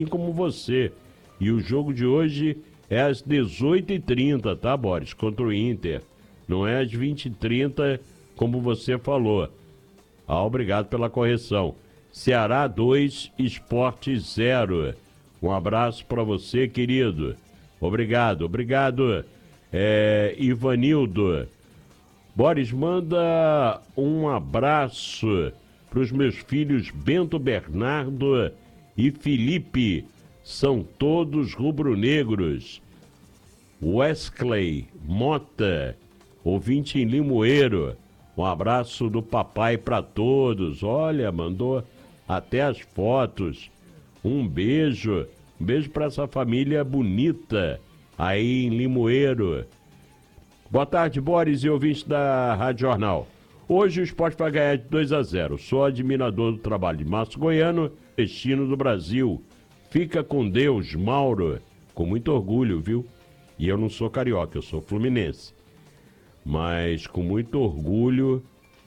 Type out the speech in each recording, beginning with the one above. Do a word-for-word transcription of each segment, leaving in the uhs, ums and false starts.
como você. E o jogo de hoje é às dezoito e trinta, tá, Boris? Contra o Inter. Não é às vinte e trinta, como você falou. Ah, obrigado pela correção. Ceará dois, Sport zero. Um abraço para você, querido. Obrigado, obrigado. É, Ivanildo. Boris, manda um abraço para os meus filhos Bento Bernardo e Felipe. São todos rubro-negros. Wesley Mota, ouvinte em Limoeiro. Um abraço do papai para todos. Olha, mandou até as fotos. Um beijo. Um beijo para essa família bonita aí em Limoeiro. Boa tarde, Boris e ouvintes da Rádio Jornal. Hoje o Sport vai ganhar de dois a zero. Sou admirador do trabalho de Márcio Goiano, destino do Brasil. Fica com Deus, Mauro. Com muito orgulho, viu? E eu não sou carioca, eu sou fluminense. Mas com muito orgulho,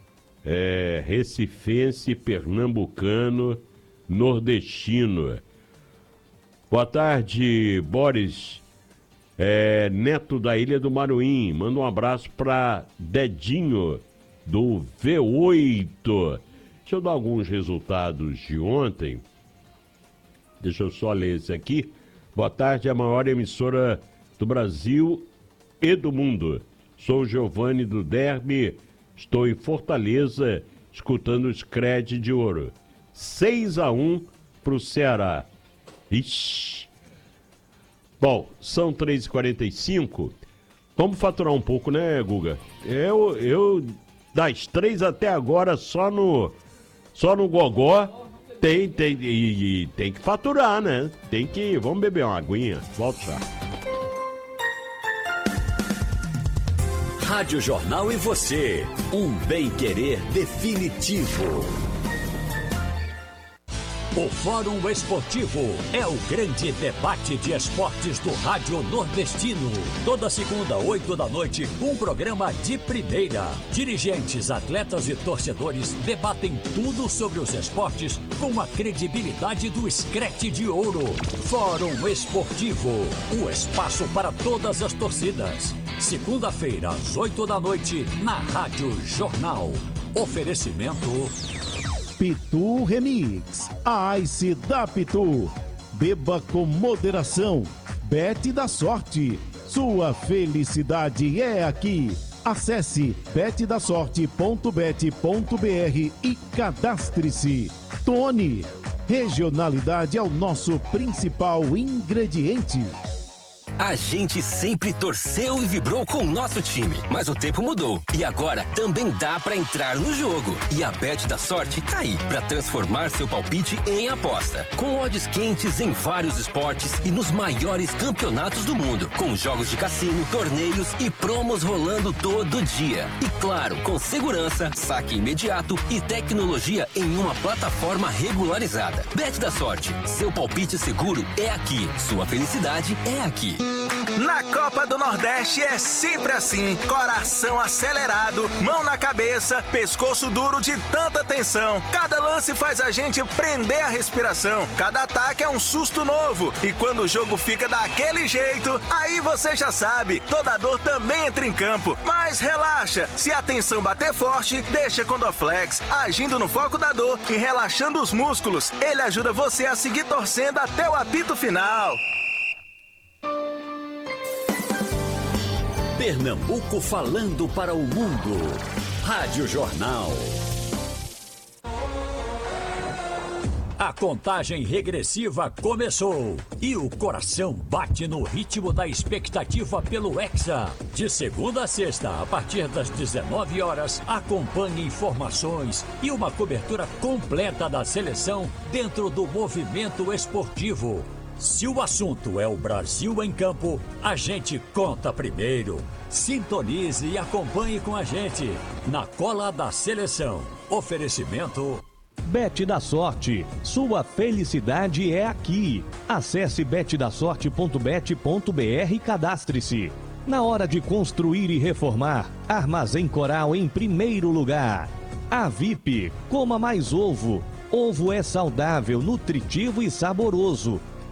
é, recifense, pernambucano, nordestino. Boa tarde, Boris, é, neto da Ilha do Maruim. Manda um abraço para Dedinho, do V oito. Deixa eu dar alguns resultados de ontem. Deixa eu só ler esse aqui. Boa tarde, a maior emissora do Brasil e do mundo. Sou o Giovanni do Derby, estou em Fortaleza, escutando o Scred de Ouro. seis a um pro Ceará. Ixi. Bom, são três e quarenta e cinco. Vamos faturar um pouco, né, Guga? Eu, eu das três até agora, só no, só no gogó. Tem, tem, e, e tem que faturar, né? Tem que... Vamos beber uma aguinha. Volta já. Rádio Jornal e você. Um bem-querer definitivo. O Fórum Esportivo é o grande debate de esportes do Rádio Nordestino. Toda segunda, oito da noite, um programa de primeira. Dirigentes, atletas e torcedores debatem tudo sobre os esportes com a credibilidade do Screte de Ouro. Fórum Esportivo, o espaço para todas as torcidas. Segunda-feira, às oito da noite, na Rádio Jornal. Oferecimento... Pitu Remix, a Ice da Pitu. Beba com moderação. Bet da sorte. Sua felicidade é aqui. Acesse bet da sorte ponto bet ponto br e cadastre-se. Tony, regionalidade é o nosso principal ingrediente. A gente sempre torceu e vibrou com o nosso time, mas o tempo mudou e agora também dá pra entrar no jogo. E a Bet da Sorte tá aí pra transformar seu palpite em aposta. Com odds quentes em vários esportes e nos maiores campeonatos do mundo, com jogos de cassino, torneios e promos rolando todo dia. E claro, com segurança, saque imediato e tecnologia em uma plataforma regularizada. Bet da Sorte, seu palpite seguro é aqui, sua felicidade é aqui. Na Copa do Nordeste é sempre assim, coração acelerado, mão na cabeça, pescoço duro de tanta tensão. Cada lance faz a gente prender a respiração, cada ataque é um susto novo. E quando o jogo fica daquele jeito, aí você já sabe, toda dor também entra em campo. Mas relaxa, se a tensão bater forte, deixa com Dorflex, agindo no foco da dor e relaxando os músculos. Ele ajuda você a seguir torcendo até o apito final. Pernambuco falando para o mundo. Rádio Jornal. A contagem regressiva começou e o coração bate no ritmo da expectativa pelo Hexa. De segunda a sexta, a partir das dezenove horas, acompanhe informações e uma cobertura completa da seleção dentro do movimento esportivo. Se o assunto é o Brasil em campo, a gente conta primeiro. Sintonize e acompanhe com a gente na Cola da Seleção. Oferecimento... Bet da Sorte, sua felicidade é aqui. Acesse bet da sorte ponto bet ponto br e cadastre-se. Na hora de construir e reformar, Armazém Coral em primeiro lugar. A V I P, coma mais ovo. Ovo é saudável, nutritivo e saboroso.